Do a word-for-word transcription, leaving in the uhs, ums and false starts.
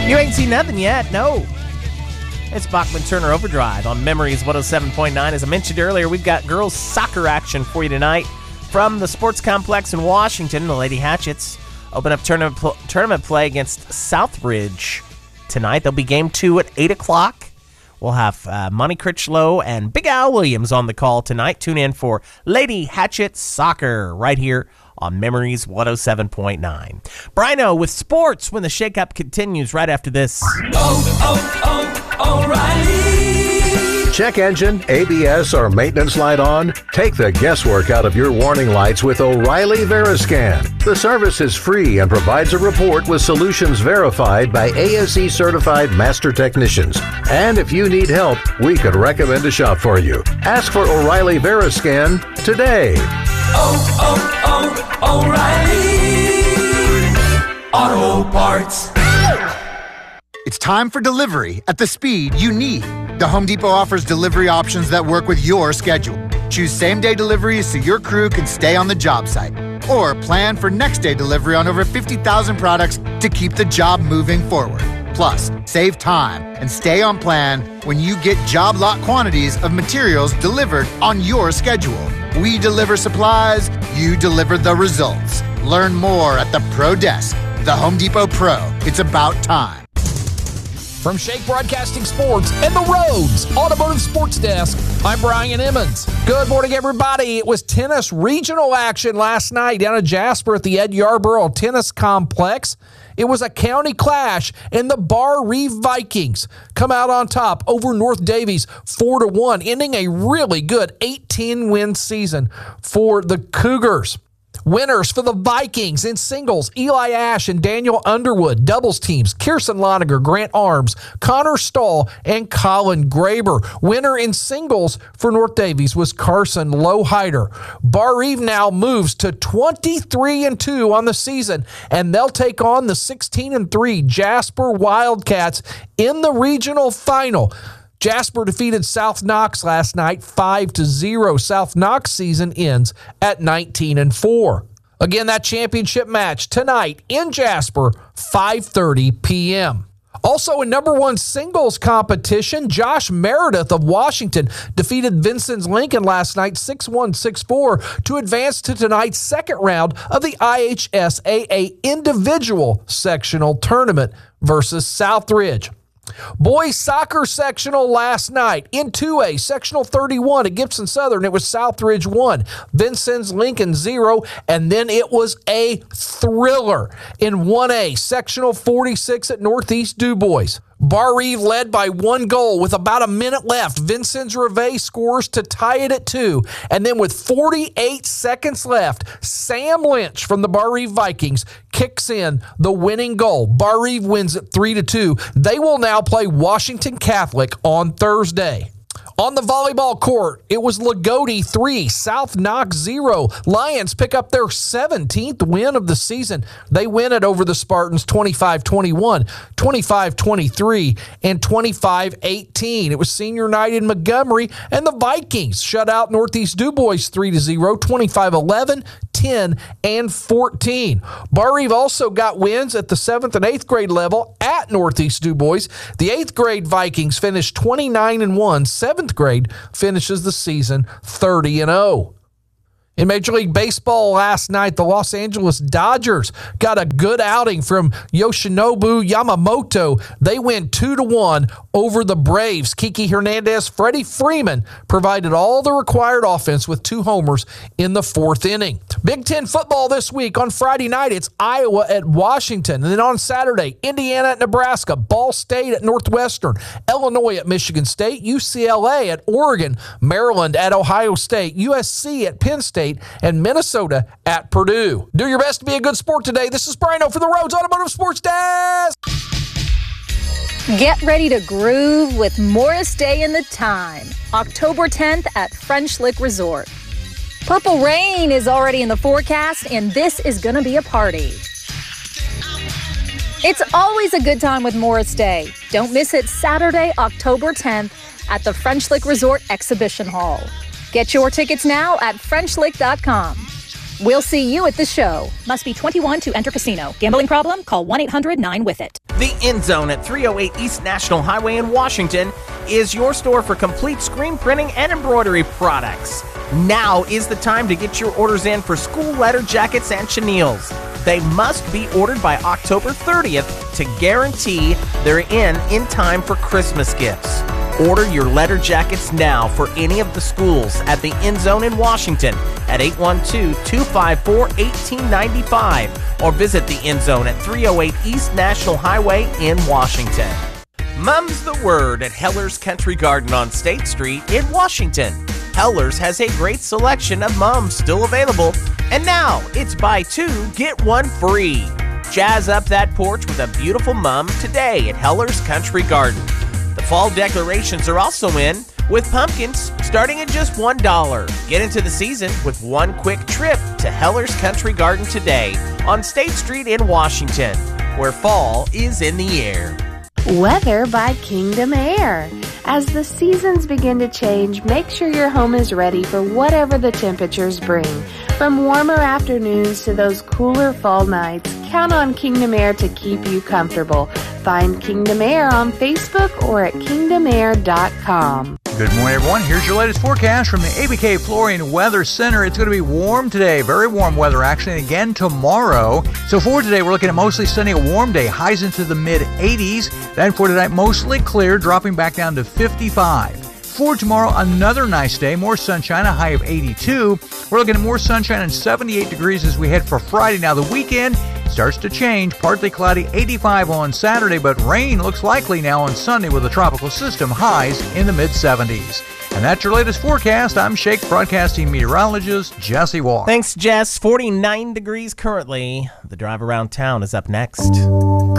You ain't seen nothing yet, no. It's Bachman Turner Overdrive on Memories one oh seven point nine. As I mentioned earlier, we've got girls soccer action for you tonight from the Sports Complex in Washington. The Lady Hatchets open up tournament, pl- tournament play against Southridge tonight. There'll be game two at eight o'clock. We'll have uh, Monty Critchlow and Big Al Williams on the call tonight. Tune in for Lady Hatchet Soccer right here on Memories one oh seven point nine. Brino with sports when the shakeup continues right after this. Oh, oh, oh, O'Reilly. Check engine, A B S, or maintenance light on? Take the guesswork out of your warning lights with O'Reilly Veriscan. The service is free and provides a report with solutions verified by A S E certified master technicians. And if you need help, we could recommend a shop for you. Ask for O'Reilly Veriscan today. Oh, oh, oh, O'Reilly Auto Parts. It's time for delivery at the speed you need. The Home Depot offers delivery options that work with your schedule. Choose same-day deliveries so your crew can stay on the job site. Or plan for next-day delivery on over fifty thousand products to keep the job moving forward. Plus, save time and stay on plan when you get job lot quantities of materials delivered on your schedule. We deliver supplies, you deliver the results. Learn more at the Pro Desk. The Home Depot Pro. It's about time. From Shake Broadcasting Sports and the Rhodes Automotive Sports Desk, I'm Brian Emmons. Good morning, everybody. It was tennis regional action last night down in Jasper at the Ed Yarborough Tennis Complex. It was a county clash, and the Bar Reeve Vikings come out on top over North Davies four to one, ending a really good eighteen-win season for the Cougars. Winners for the Vikings in singles, Eli Ash and Daniel Underwood. Doubles teams, Kirsten Loniger, Grant Arms, Connor Stahl, and Colin Graber. Winner in singles for North Davies was Carson Lowhider. Bar Eve now moves to twenty-three and two on the season, and they'll take on the sixteen and three Jasper Wildcats in the regional final. Jasper defeated South Knox last night five to zero. South Knox season ends at nineteen and four. Again, that championship match tonight in Jasper, five thirty p.m. Also, in number one singles competition, Josh Meredith of Washington defeated Vincennes Lincoln last night six one, six four to advance to tonight's second round of the I H S A A individual sectional tournament versus Southridge. Boys soccer sectional last night in two A, sectional thirty-one at Gibson Southern. It was Southridge one, Vincennes Lincoln zero, and then it was a thriller in one A, sectional forty-six at Northeast DuBois. Bar Eve led by one goal with about a minute left. Vincennes Reveille scores to tie it at two. And then with forty-eight seconds left, Sam Lynch from the Bar Eve Vikings kicks in the winning goal. Bar Eve wins it three to two. They will now play Washington Catholic on Thursday. On the volleyball court, it was Lagodi three, South Knox zero. Lions pick up their seventeenth win of the season. They win it over the Spartans twenty-five twenty-one, twenty-five twenty-three, and twenty-five eighteen. It was senior night in Montgomery, and the Vikings shut out Northeast DuBois three to zero, twenty-five eleven, ten, and fourteen. Bar Eve also got wins at the seventh and eighth grade level at Northeast DuBois. The eighth grade Vikings finished twenty-nine and one. seventh grade finishes the season thirty and oh. In Major League Baseball last night, the Los Angeles Dodgers got a good outing from Yoshinobu Yamamoto. They win two to one over the Braves. Kiki Hernandez, Freddie Freeman provided all the required offense with two homers in the fourth inning. Big Ten football this week. On Friday night, it's Iowa at Washington. And then on Saturday, Indiana at Nebraska, Ball State at Northwestern, Illinois at Michigan State, U C L A at Oregon, Maryland at Ohio State, U S C at Penn State, and Minnesota at Purdue. Do your best to be a good sport today. This is Brino for the Rhodes Automotive Sports Desk. Get ready to groove with Morris Day in the Time, October tenth at French Lick Resort. Purple rain is already in the forecast, and this is going to be a party. It's always a good time with Morris Day. Don't miss it Saturday, October tenth at the French Lick Resort Exhibition Hall. Get your tickets now at French Lick dot com. We'll see you at the show. Must be twenty-one to enter casino. Gambling problem? Call one eight hundred nine with it. The End Zone at three oh eight East National Highway in Washington is your store for complete screen printing and embroidery products. Now is the time to get your orders in for school letter jackets and chenilles. They must be ordered by October thirtieth to guarantee they're in in time for Christmas gifts. Order your letter jackets now for any of the schools at the End Zone in Washington at eight one two, two five four, one eight nine five or visit the End Zone at three oh eight East National Highway in Washington. Mum's the word at Heller's Country Garden on State Street in Washington. Heller's has a great selection of mums still available, and now it's buy two, get one free. Jazz up that porch with a beautiful mum today at Heller's Country Garden. The fall decorations are also in, with pumpkins starting at just one dollar. Get into the season with one quick trip to Heller's Country Garden today on State Street in Washington, where fall is in the air. Weather by Kingdom Air. As the seasons begin to change, make sure your home is ready for whatever the temperatures bring. From warmer afternoons to those cooler fall nights, count on Kingdom Air to keep you comfortable. Find Kingdom Air on Facebook or at kingdom air dot com. Good morning, everyone. Here's your latest forecast from the A B K Flooring Weather Center. It's going to be warm today, very warm weather actually, and again tomorrow. So for today, we're looking at mostly sunny, a warm day, highs into the mid eighties. Then for tonight, mostly clear, dropping back down to fifty-five. For tomorrow, another nice day, more sunshine, a high of eighty-two. We're looking at more sunshine and seventy-eight degrees as we head for Friday. Now the weekend starts to change, partly cloudy, eighty-five on Saturday, but rain looks likely now on Sunday with a tropical system, highs in the mid seventies. And that's your latest forecast. I'm Shake Broadcasting meteorologist Jesse Walker. Thanks, Jess. forty-nine degrees currently. The drive around town is up next.